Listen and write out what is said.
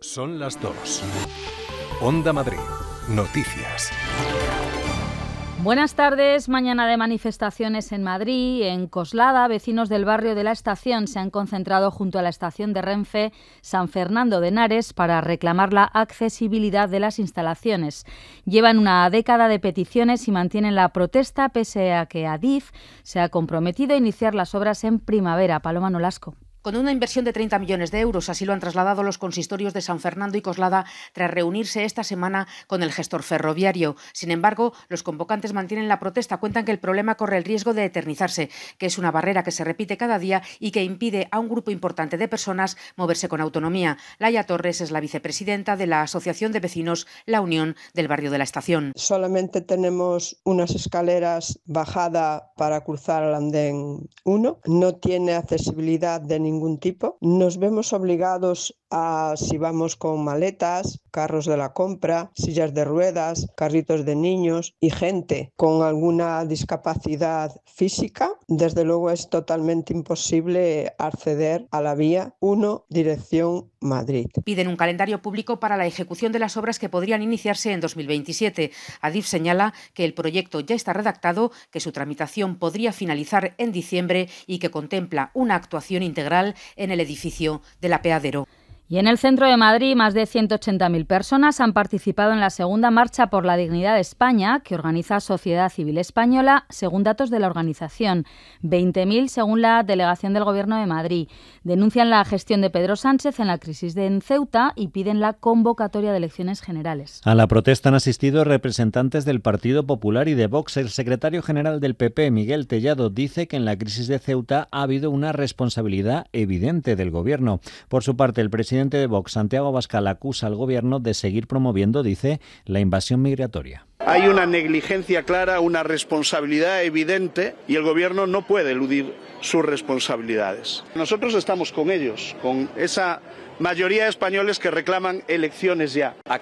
Son las 2. Onda Madrid. Noticias. Buenas tardes. Mañana de manifestaciones en Madrid. En Coslada, vecinos del barrio de la Estación se han concentrado junto a la estación de Renfe San Fernando de Henares para reclamar la accesibilidad de las instalaciones. Llevan una década de peticiones y mantienen la protesta pese a que Adif se ha comprometido a iniciar las obras en primavera. Paloma Nolasco. Con una inversión de 30 millones de euros, así lo han trasladado los consistorios de San Fernando y Coslada tras reunirse esta semana con el gestor ferroviario. Sin embargo, los convocantes mantienen la protesta, cuentan que el problema corre el riesgo de eternizarse, que es una barrera que se repite cada día y que impide a un grupo importante de personas moverse con autonomía. Laia Torres es la vicepresidenta de la Asociación de Vecinos La Unión del barrio de la Estación. Solamente tenemos unas escaleras bajada para cruzar al andén 1, no tiene accesibilidad de ningún tipo. Nos vemos obligados a, si vamos con maletas, carros de la compra, sillas de ruedas, carritos de niños y gente con alguna discapacidad física, desde luego es totalmente imposible acceder a la vía 1 dirección Madrid. Piden un calendario público para la ejecución de las obras que podrían iniciarse en 2027. Adif señala que el proyecto ya está redactado, que su tramitación podría finalizar en diciembre y que contempla una actuación integral en el edificio del apeadero. Y en el centro de Madrid, más de 180.000 personas han participado en la segunda Marcha por la Dignidad de España, que organiza Sociedad Civil Española, según datos de la organización. 20.000 según la delegación del Gobierno de Madrid. Denuncian la gestión de Pedro Sánchez en la crisis en Ceuta y piden la convocatoria de elecciones generales. A la protesta han asistido representantes del Partido Popular y de Vox. El secretario general del PP, Miguel Tellado, dice que en la crisis de Ceuta ha habido una responsabilidad evidente del Gobierno. Por su parte, el presidente de Vox, Santiago Abascal, acusa al Gobierno de seguir promoviendo, dice, la invasión migratoria. Hay una negligencia clara, una responsabilidad evidente y el Gobierno no puede eludir sus responsabilidades. Nosotros estamos con ellos, con esa mayoría de españoles que reclaman elecciones ya.